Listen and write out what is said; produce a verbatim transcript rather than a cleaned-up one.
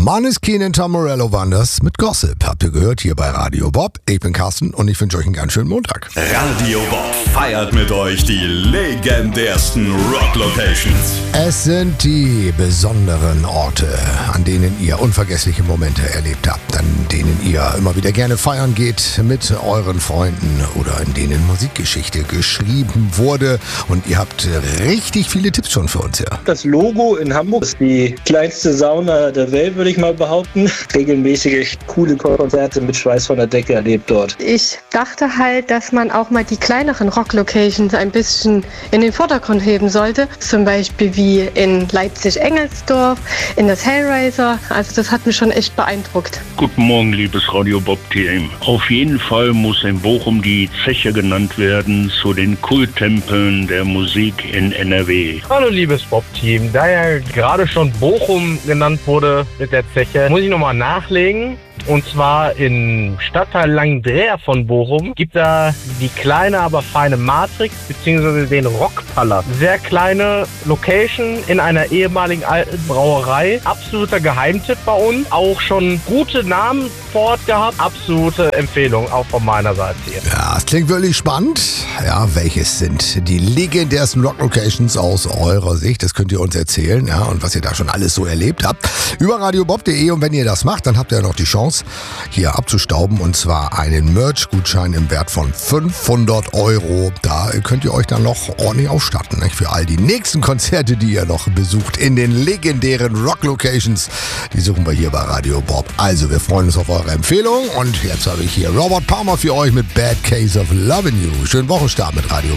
Måneskin und Tom Morello waren das mit Gossip. Habt ihr gehört hier bei Radio Bob? Ich bin Carsten und ich wünsche euch einen ganz schönen Montag. Radio Bob feiert mit euch die legendärsten Rock-Locations. Es sind die besonderen Orte, an denen ihr unvergessliche Momente erlebt habt, an denen ihr immer wieder gerne feiern geht mit euren Freunden oder in denen Musikgeschichte geschrieben wurde. Und ihr habt richtig viele Tipps schon für uns hier. Das Logo in Hamburg ist die kleinste Sauna der Welt, würde ich mal behaupten. Regelmäßige coole Konzerte mit Schweiß von der Decke erlebt dort. Ich dachte halt, dass man auch mal die kleineren Rock-Locations ein bisschen in den Vordergrund heben sollte. Zum Beispiel wie in Leipzig-Engelsdorf, in das Hellraiser. Also das hat mich schon echt beeindruckt. Guten Morgen, liebes Radio Bob-Team. Auf jeden Fall muss in Bochum die Zeche genannt werden zu den Kulttempeln der Musik in N R W. Hallo, liebes Bob-Team. Da ja gerade schon Bochum genannt wurde mit der Zeche, muss ich nochmal nachlegen. Und zwar im Stadtteil Langendreher von Bochum gibt da die kleine, aber feine Matrix bzw. den Rockpalast. Sehr kleine Location in einer ehemaligen alten Brauerei. Absoluter Geheimtipp bei uns. Auch schon gute Namen vor Ort gehabt. Absolute Empfehlung auch von meiner Seite hier. Ja, es klingt wirklich spannend. Ja, welches sind die legendärsten Rock-Locations aus eurer Sicht? Das könnt ihr uns erzählen, ja, und was ihr da schon alles so erlebt habt. Über radiobob punkt de, und wenn ihr das macht, dann habt ihr noch die Chance, hier abzustauben, und zwar einen Merch-Gutschein im Wert von fünfhundert Euro. Da könnt ihr euch dann noch ordentlich ausstatten, nicht? Für all die nächsten Konzerte, die ihr noch besucht in den legendären Rock-Locations. Die suchen wir hier bei Radio Bob. Also, wir freuen uns auf eure Empfehlung, und jetzt habe ich hier Robert Palmer für euch mit Bad Case of Lovin' You. Schönen Wochenstart mit Radio